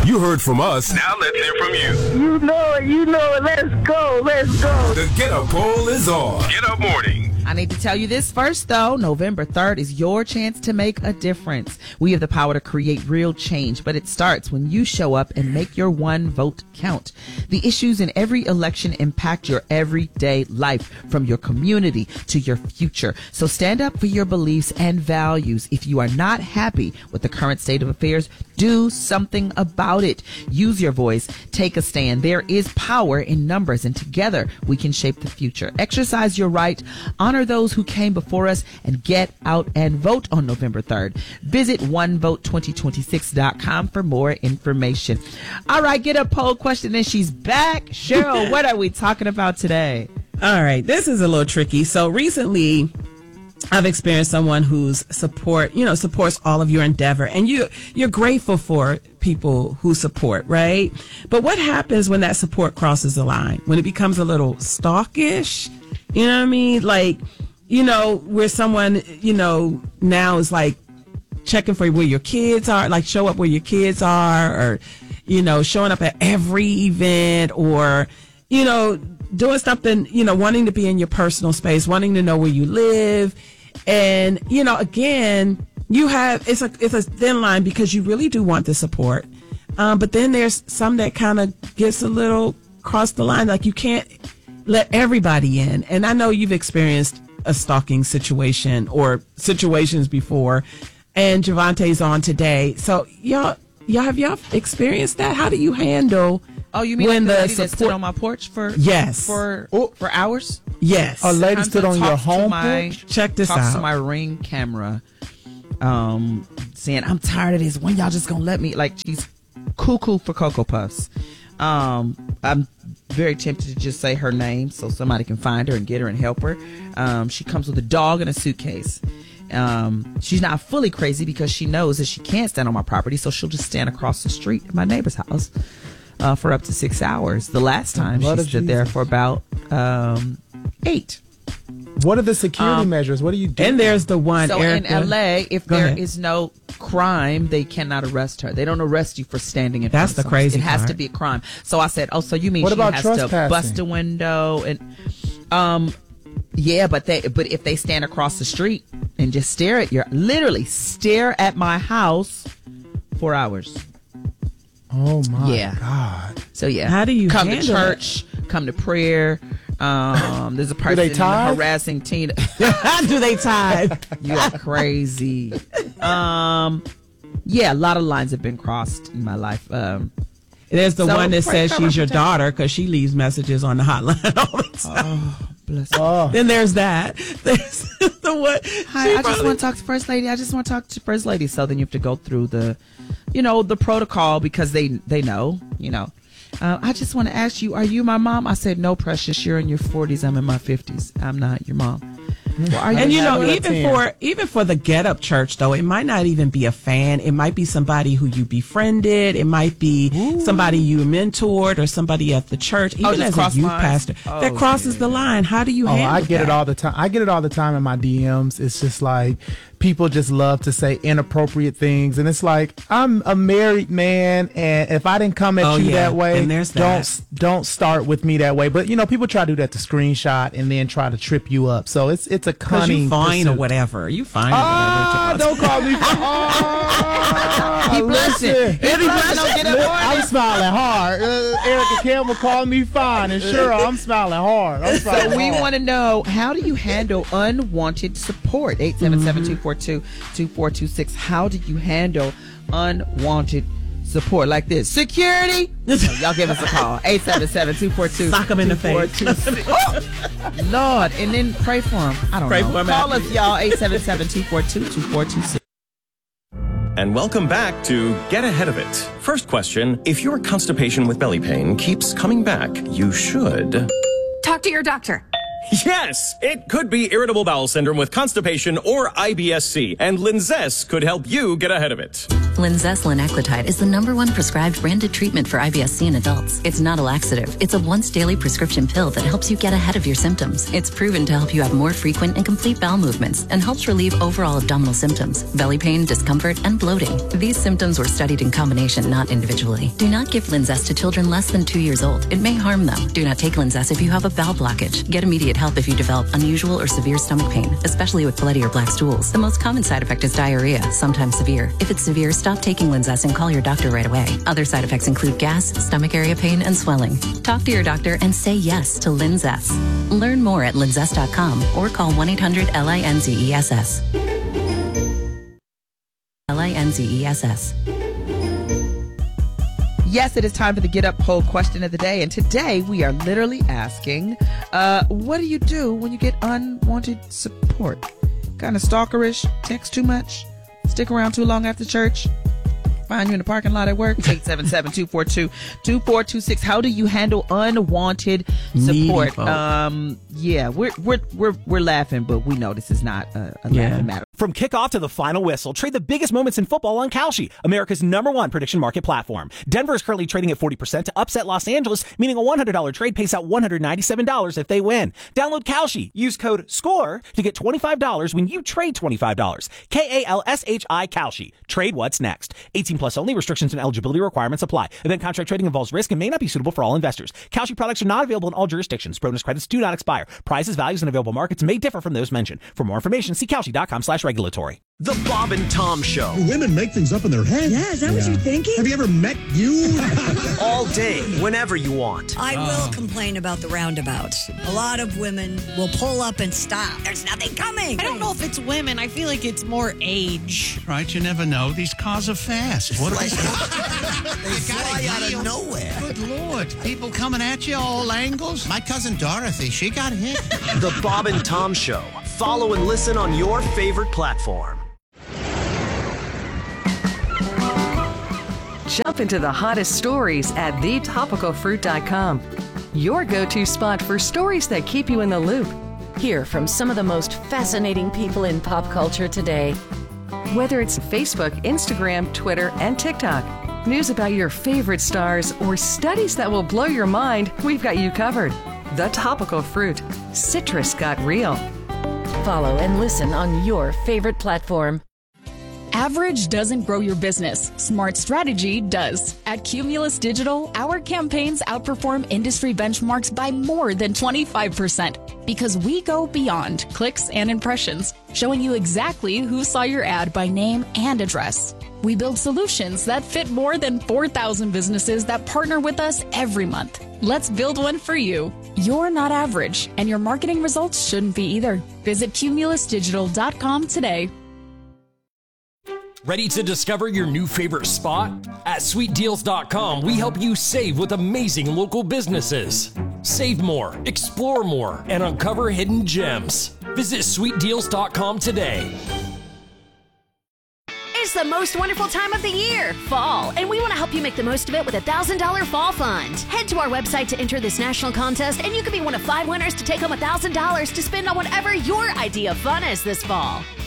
You heard from us. Now let's hear from you. You know it. Let's go. The Get Up Poll is on. Get Up Morning. I need to tell you this first, though. November 3rd is your chance to make a difference. We have the power to create real change, but it starts when you show up and make your one vote count. The issues in every election impact your everyday life, from your community to your future. So stand up for your beliefs and values. If you are not happy with the current state of affairs, do something about it. Use your voice. Take a stand. There is power in numbers, and together we can shape the future. Exercise your right. Honor those who came before us, and get out and vote on November 3rd. Visit onevote2026.com for more information. All right, Get Up Poll question, and she's back. Cheryl, what are we talking about today? All right, this is a little tricky. So recently, I've experienced someone whose supports all of your endeavor, and you're grateful for people who support, right? But what happens when that support crosses the line? When it becomes a little stalkish? You know what I mean? Like, where someone, now is like checking for where your kids are, like show up where your kids are, or, showing up at every event, or, doing something, wanting to be in your personal space, wanting to know where you live. And, again, it's a thin line, because you really do want the support. But then there's some that kind of gets a little cross the line. Like, you can't let everybody in. And I know you've experienced a stalking situation or situations before, and Javante's on today. So have y'all experienced that? How do you handle? Oh, you mean when the lady that stood on my porch for hours? Yes. A lady stood on your home porch? Check this out. Talks to my Ring camera, saying, I'm tired of this. When y'all just gonna let me? Like, she's cuckoo for Cocoa Puffs. I'm very tempted to just say her name so somebody can find her and get her and help her. She comes with a dog and a suitcase. She's not fully crazy, because she knows that she can't stand on my property, so she'll just stand across the street at my neighbor's house for up to 6 hours. The last time she stood there for about 8. What are the security measures? What do you do? And there's the one, so Erica, in LA, if there is no crime, they cannot arrest her. They don't arrest you for standing in front of someone. Crazy It has part. to be a crime. So I said, so you mean what she about has to trespassing? bust a window? And but if they stand across the street and just literally stare at my house for hours. Oh my God. So how do you come to church, come to prayer? There's a person harassing Tina. Do they tithe? You are crazy. A lot of lines have been crossed in my life. There's the one that says she's your daughter, because she leaves messages on the hotline all the time. Oh, bless her. Then there's that. There's the one. Hi, I just want to talk to First Lady. First Lady. So then you have to go through the protocol, because they know, I just want to ask you, are you my mom? I said, no, precious, you're in your 40s. I'm in my 50s. I'm not your mom. Well, and even for the Get Up Church, though, it might not even be a fan. It might be somebody who you befriended. It might be somebody you mentored, or somebody at the church, even as a youth pastor. That crosses the line. How do you handle I get that? it all the time. I get it all the time in my DMs. It's just like, people just love to say inappropriate things, and it's like, I'm a married man, and if I didn't come at you that way, don't start with me that way. But people try to do that to screenshot and then try to trip you up. So it's a cunning. You fine or whatever. You fine. Don't call me. Listen, I'm smiling hard. Erica Campbell called me fine, and sure, I'm smiling hard. So we want to know, how do you handle unwanted support? 877-242-2426. How do you handle unwanted support like this? Security? Y'all give us a call. 877-242-2426. Sock them in the face. Lord, and then pray for them. I don't know. Call us, y'all. 877-242-2426. And welcome back to Get Ahead of It. First question, if your constipation with belly pain keeps coming back, you should talk to your doctor. Yes, it could be irritable bowel syndrome with constipation or IBS-C, and Linzess could help you get ahead of it. Linzess linaclotide is the #1 prescribed branded treatment for IBS-C in adults. It's not a laxative. It's a once-daily prescription pill that helps you get ahead of your symptoms. It's proven to help you have more frequent and complete bowel movements and helps relieve overall abdominal symptoms, belly pain, discomfort, and bloating. These symptoms were studied in combination, not individually. Do not give Linzess to children less than 2 years old. It may harm them. Do not take Linzess if you have a bowel blockage. Get immediate help if you develop unusual or severe stomach pain, especially with bloody or black stools. The most common side effect is diarrhea, sometimes severe. If it's severe, stop taking Linzess and call your doctor right away. Other side effects include gas, stomach area pain, and swelling. Talk to your doctor and say yes to Linzess. Learn more at linzess.com or call 1-800-LINZESS. LINZESS. Yes, it is time for the Get Up poll question of the day. And today we are literally asking, what do you do when you get unwanted support? Kind of stalkerish, text too much, stick around too long after church, find you in the parking lot at work. 877-242-2426. How do you handle unwanted support? Yeah, we're laughing, but we know this is not a laughing matter. From kickoff to the final whistle, trade the biggest moments in football on Kalshi, America's #1 prediction market platform. Denver is currently trading at 40% to upset Los Angeles, meaning a $100 trade pays out $197 if they win. Download Kalshi. Use code SCORE to get $25 when you trade $25. KALSHI Kalshi. Trade what's next. 18 plus only. Restrictions and eligibility requirements apply. Event contract trading involves risk and may not be suitable for all investors. Kalshi products are not available in all jurisdictions. Bonus credits do not expire. Prices, values, and available markets may differ from those mentioned. For more information, see Kalshi.com/regulatory. The Bob and Tom Show. Women make things up in their head. Yeah, is that what you're thinking? Have you ever met you? All day, whenever you want. I will complain about the roundabouts. A lot of women will pull up and stop. There's nothing coming. I don't know if it's women. I feel like it's more age. Right, you never know. These cars are fast. What they fly out of nowhere. Good Lord. People coming at you all angles. My cousin Dorothy, she got hit. The Bob and Tom Show. Follow and listen on your favorite platform. Jump into the hottest stories at thetopicalfruit.com. Your go-to spot for stories that keep you in the loop. Hear from some of the most fascinating people in pop culture today. Whether it's Facebook, Instagram, Twitter, and TikTok, news about your favorite stars, or studies that will blow your mind, we've got you covered. The Topical Fruit. Citrus got real. Follow and listen on your favorite platform. Average doesn't grow your business. Smart strategy does. At Cumulus Digital, our campaigns outperform industry benchmarks by more than 25% because we go beyond clicks and impressions, showing you exactly who saw your ad by name and address. We build solutions that fit more than 4,000 businesses that partner with us every month. Let's build one for you. You're not average, and your marketing results shouldn't be either. Visit cumulusdigital.com today. Ready to discover your new favorite spot? At sweetdeals.com, we help you save with amazing local businesses. Save more, explore more, and uncover hidden gems. Visit sweetdeals.com today. It's the most wonderful time of the year, fall, and we want to help you make the most of it with a $1,000 fall fund. Head to our website to enter this national contest, and you could be one of 5 winners to take home $1,000 to spend on whatever your idea of fun is this fall.